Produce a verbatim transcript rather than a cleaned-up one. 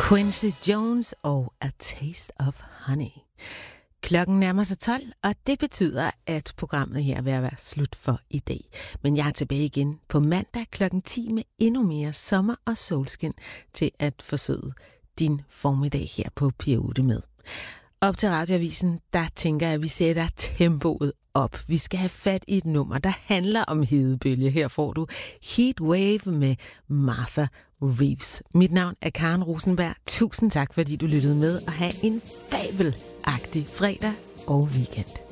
Quincy Jones og A Taste of Honey. Klokken nærmer sig tolv, og det betyder, at programmet her vil være slut for i dag. Men jeg er tilbage igen på mandag klokken ti med endnu mere sommer og solskin til at forsøge din formiddag her på P otte med. Op til Radioavisen, der tænker jeg, at vi sætter tempoet op. Vi skal have fat i et nummer, der handler om hedebølge. Her får du Heatwave med Martha Reeves. Mit navn er Karen Rosenberg. Tusind tak, fordi du lyttede med, og have en fabelagtig fredag og weekend.